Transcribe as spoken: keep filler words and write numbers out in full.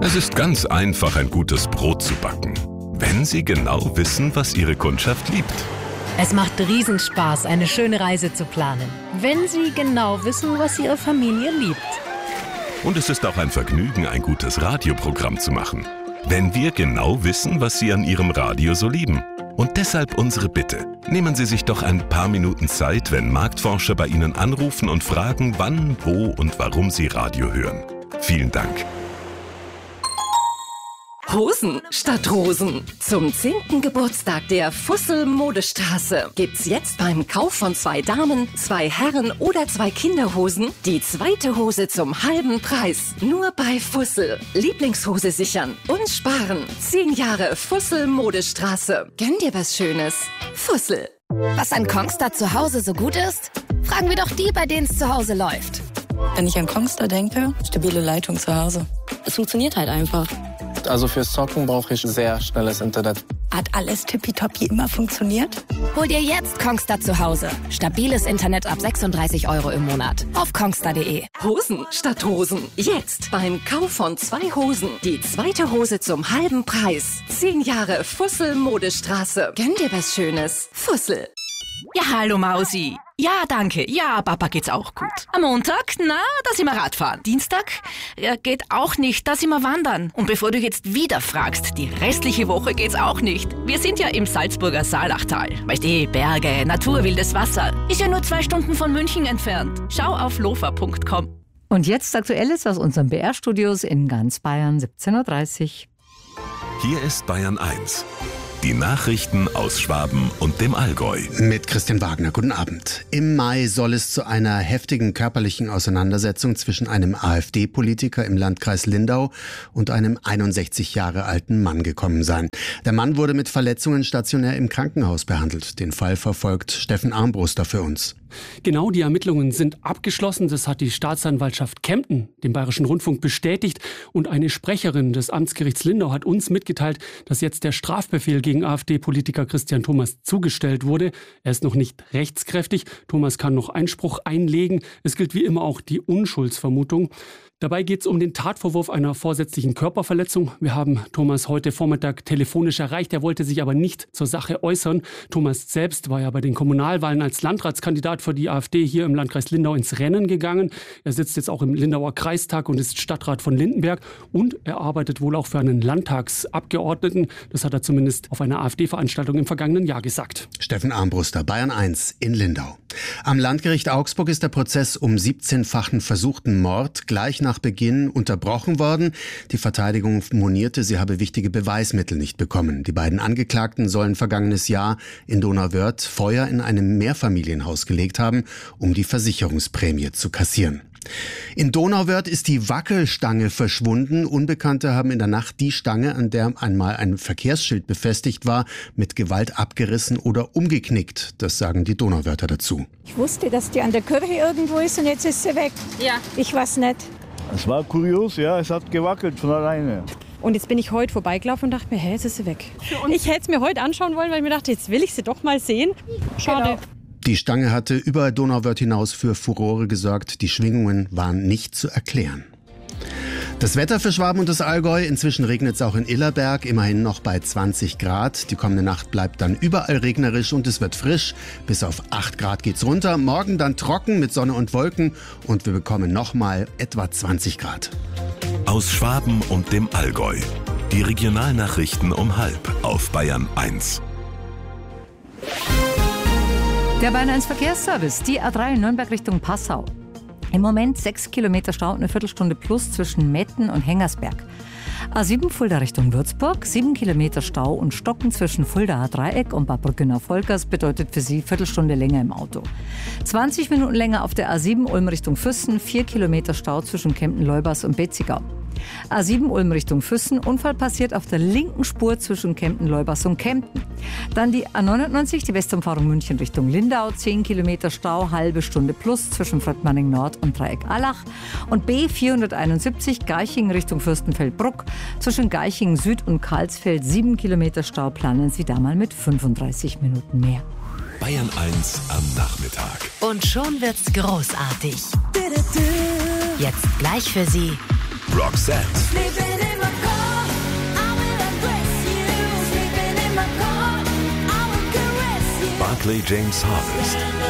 Es ist ganz einfach, ein gutes Brot zu backen, wenn Sie genau wissen, was Ihre Kundschaft liebt. Es macht Riesenspaß, eine schöne Reise zu planen, wenn Sie genau wissen, was Ihre Familie liebt. Und es ist auch ein Vergnügen, ein gutes Radioprogramm zu machen, wenn wir genau wissen, was Sie an Ihrem Radio so lieben. Und deshalb unsere Bitte. Nehmen Sie sich doch ein paar Minuten Zeit, wenn Marktforscher bei Ihnen anrufen und fragen, wann, wo und warum Sie Radio hören. Vielen Dank. Hosen statt Rosen. Zum zehnten Geburtstag der Fussel Modestraße gibt's jetzt beim Kauf von zwei Damen, zwei Herren oder zwei Kinderhosen die zweite Hose zum halben Preis. Nur bei Fussel. Lieblingshose sichern und sparen. Zehn Jahre Fussel Modestraße. Gönn dir was Schönes. Fussel. Was an Kongstar zu Hause so gut ist? Fragen wir doch die, bei denen es zu Hause läuft. Wenn ich an Kongstar denke, stabile Leitung zu Hause. Es funktioniert halt einfach. Also fürs Zocken brauche ich sehr schnelles Internet. Hat alles tippitoppi immer funktioniert? Hol dir jetzt Kongstar zu Hause. Stabiles Internet ab sechsunddreißig Euro im Monat. Auf kongstar punkt de. Hosen statt Rosen. Jetzt beim Kauf von zwei Hosen die zweite Hose zum halben Preis. Zehn Jahre Fussel Modestraße. Gönn dir was Schönes. Fussel. Ja, hallo Mausi. Ja, danke. Ja, Papa geht's auch gut. Am Montag, na, da sind wir Radfahren. Dienstag, ja, geht auch nicht, da sind wir wandern. Und bevor du jetzt wieder fragst, die restliche Woche geht's auch nicht. Wir sind ja im Salzburger Saalachtal. Weißt du, Berge, Natur, wildes Wasser. Ist ja nur zwei Stunden von München entfernt. Schau auf lofa punkt com. Und jetzt Aktuelles aus unseren B R-Studios in ganz Bayern, siebzehn Uhr dreißig. Hier ist Bayern eins. Die Nachrichten aus Schwaben und dem Allgäu. Mit Christian Wagner, guten Abend. Im Mai soll es zu einer heftigen körperlichen Auseinandersetzung zwischen einem AfD-Politiker im Landkreis Lindau und einem einundsechzig Jahre alten Mann gekommen sein. Der Mann wurde mit Verletzungen stationär im Krankenhaus behandelt. Den Fall verfolgt Steffen Armbruster für uns. Genau, die Ermittlungen sind abgeschlossen. Das hat die Staatsanwaltschaft Kempten dem Bayerischen Rundfunk bestätigt. Und eine Sprecherin des Amtsgerichts Lindau hat uns mitgeteilt, dass jetzt der Strafbefehl gegen AfD-Politiker Christian Thomas zugestellt wurde. Er ist noch nicht rechtskräftig. Thomas kann noch Einspruch einlegen. Es gilt wie immer auch die Unschuldsvermutung. Dabei geht es um den Tatvorwurf einer vorsätzlichen Körperverletzung. Wir haben Thomas heute Vormittag telefonisch erreicht. Er wollte sich aber nicht zur Sache äußern. Thomas selbst war ja bei den Kommunalwahlen als Landratskandidat für die AfD hier im Landkreis Lindau ins Rennen gegangen. Er sitzt jetzt auch im Lindauer Kreistag und ist Stadtrat von Lindenberg. Und er arbeitet wohl auch für einen Landtagsabgeordneten. Das hat er zumindest auf einer AfD-Veranstaltung im vergangenen Jahr gesagt. Steffen Armbruster, Bayern eins in Lindau. Am Landgericht Augsburg ist der Prozess um siebzehnfachen versuchten Mord gleich nach Beginn unterbrochen worden. Die Verteidigung monierte, sie habe wichtige Beweismittel nicht bekommen. Die beiden Angeklagten sollen vergangenes Jahr in Donauwörth Feuer in einem Mehrfamilienhaus gelegt haben, um die Versicherungsprämie zu kassieren. In Donauwörth ist die Wackelstange verschwunden. Unbekannte haben in der Nacht die Stange, an der einmal ein Verkehrsschild befestigt war, mit Gewalt abgerissen oder umgeknickt. Das sagen die Donauwörther dazu. Ich wusste, dass die an der Kirche irgendwo ist und jetzt ist sie weg. Ja. Ich weiß nicht. Es war kurios, ja, es hat gewackelt von alleine. Und jetzt bin ich heute vorbeigelaufen und dachte mir, hä, jetzt ist sie weg. Ich hätte es mir heute anschauen wollen, weil ich mir dachte, jetzt will ich sie doch mal sehen. Schade. Genau. Die Stange hatte über Donauwörth hinaus für Furore gesorgt. Die Schwingungen waren nicht zu erklären. Das Wetter für Schwaben und das Allgäu. Inzwischen regnet es auch in Illerberg, immerhin noch bei zwanzig Grad. Die kommende Nacht bleibt dann überall regnerisch und es wird frisch. Bis auf acht Grad geht's runter. Morgen dann trocken mit Sonne und Wolken und wir bekommen nochmal etwa zwanzig Grad. Aus Schwaben und dem Allgäu. Die Regionalnachrichten um halb auf Bayern eins. Der Bayern eins Verkehrsservice, die A drei Nürnberg Richtung Passau. Im Moment sechs Kilometer Stau und eine Viertelstunde plus zwischen Metten und Hengersberg. A sieben Fulda Richtung Würzburg, sieben Kilometer Stau und Stocken zwischen Fuldaer Dreieck und Bad Brückenau-Volkers bedeutet für Sie Viertelstunde länger im Auto. zwanzig Minuten länger auf der A sieben Ulm Richtung Füssen, vier Kilometer Stau zwischen Kempten-Leubers und Betzigau. A sieben Ulm Richtung Füssen, Unfall passiert auf der linken Spur zwischen Kempten-Leubers und Kempten. Dann die A neunundneunzig, die Westumfahrung München Richtung Lindau, zehn Kilometer Stau, halbe Stunde plus zwischen Fröttmanning Nord und Dreieck-Allach. Und B vierhunderteinundsiebzig, Garching Richtung Fürstenfeldbruck, zwischen Garching Süd und Karlsfeld, sieben Kilometer Stau, planen Sie da mal mit fünfunddreißig Minuten mehr. Bayern eins am Nachmittag. Und schon wird's großartig. Jetzt gleich für Sie Roxette. Living in my Barclay James Harvest.